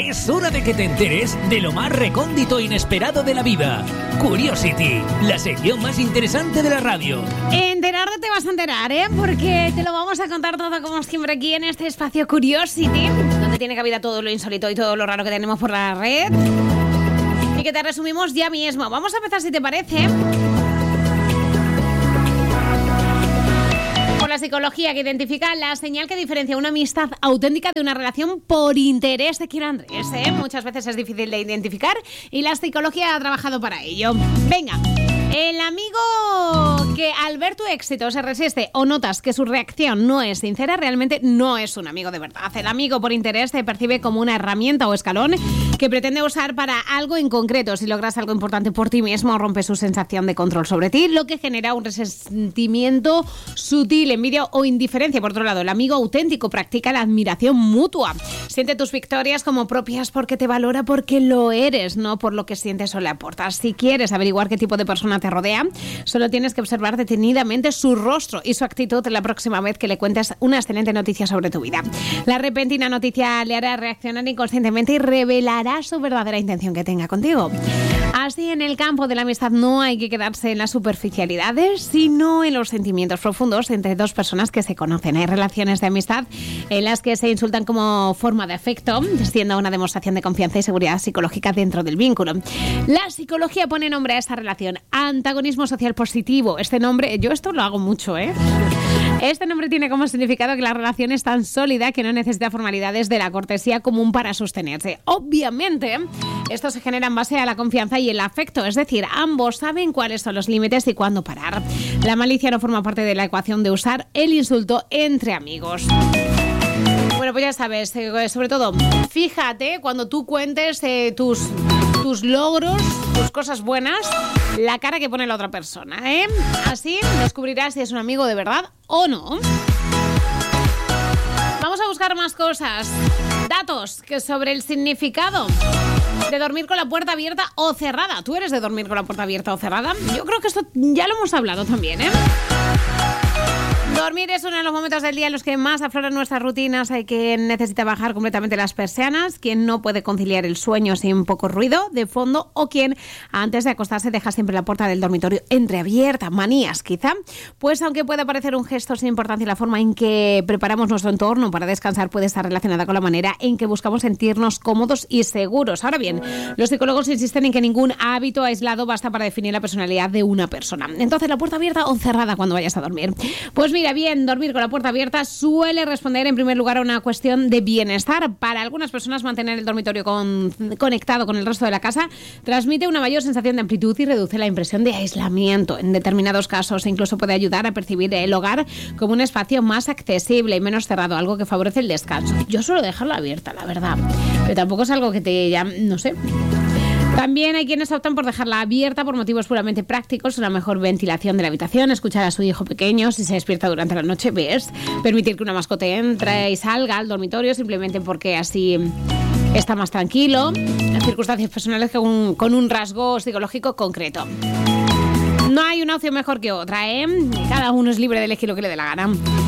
Es hora de que te enteres de lo más recóndito e inesperado de la vida. Curiosity, la sección más interesante de la radio. Enterarte te vas a enterar, porque te lo vamos a contar todo como siempre aquí en este espacio Curiosity, donde tiene cabida todo lo insólito y todo lo raro que tenemos por la red. Y que te resumimos ya mismo. Vamos a empezar, si te parece, por la psicología, que identifica la señal que diferencia una amistad auténtica de una relación por interés de Andrés. Muchas veces es difícil de identificar y la psicología ha trabajado para ello. Venga. El amigo que al ver tu éxito se resiste o notas que su reacción no es sincera, realmente no es un amigo de verdad. El amigo por interés te percibe como una herramienta o escalón que pretende usar para algo en concreto. Si logras algo importante por ti mismo, rompe su sensación de control sobre ti, lo que genera un resentimiento sutil, envidia o indiferencia. Por otro lado, el amigo auténtico practica la admiración mutua. Siente tus victorias como propias porque te valora porque lo eres, no por lo que sientes o le aportas. Si quieres averiguar qué tipo de persona te rodea, solo tienes que observar detenidamente su rostro y su actitud la próxima vez que le cuentes una excelente noticia sobre tu vida. La repentina noticia le hará reaccionar inconscientemente y revelará su verdadera intención que tenga contigo. Así, en el campo de la amistad no hay que quedarse en las superficialidades, sino en los sentimientos profundos entre dos personas que se conocen. Hay relaciones de amistad en las que se insultan como forma de afecto, siendo una demostración de confianza y seguridad psicológica dentro del vínculo. La psicología pone nombre a esta relación: antagonismo social positivo. Este nombre, yo esto lo hago mucho, Este nombre tiene como significado que la relación es tan sólida que no necesita formalidades de la cortesía común para sostenerse. Obviamente, esto se genera en base a la confianza y el afecto, es decir, ambos saben cuáles son los límites y cuándo parar. La malicia no forma parte de la ecuación de usar el insulto entre amigos. Bueno, pues ya sabes, sobre todo, fíjate cuando tú cuentes tus logros, tus cosas buenas, la cara que pone la otra persona, Así descubrirás si es un amigo de verdad o no. Vamos a buscar más cosas. Datos sobre el significado de dormir con la puerta abierta o cerrada. ¿Tú eres de dormir con la puerta abierta o cerrada? Yo creo que esto ya lo hemos hablado también, Dormir es uno de los momentos del día en los que más afloran nuestras rutinas. Hay quien necesita bajar completamente las persianas, quien no puede conciliar el sueño sin poco ruido de fondo, o quien antes de acostarse deja siempre la puerta del dormitorio entreabierta. Manías, quizá. Pues aunque pueda parecer un gesto sin importancia, la forma en que preparamos nuestro entorno para descansar puede estar relacionada con la manera en que buscamos sentirnos cómodos y seguros. Ahora bien, los psicólogos insisten en que ningún hábito aislado basta para definir la personalidad de una persona. Entonces, ¿la puerta abierta o cerrada cuando vayas a dormir? Pues mira, bien, dormir con la puerta abierta suele responder en primer lugar a una cuestión de bienestar. Para algunas personas, mantener el dormitorio conectado con el resto de la casa transmite una mayor sensación de amplitud y reduce la impresión de aislamiento. En determinados casos incluso puede ayudar a percibir el hogar como un espacio más accesible y menos cerrado, algo que favorece el descanso. Yo suelo dejarla abierta, la verdad, pero tampoco es algo que te llame, no sé. También hay quienes optan por dejarla abierta por motivos puramente prácticos: una mejor ventilación de la habitación, escuchar a su hijo pequeño si se despierta durante la noche, permitir que una mascota entre y salga al dormitorio simplemente porque así está más tranquilo, en circunstancias personales con un rasgo psicológico concreto. No hay una opción mejor que otra, Cada uno es libre de elegir lo que le dé la gana.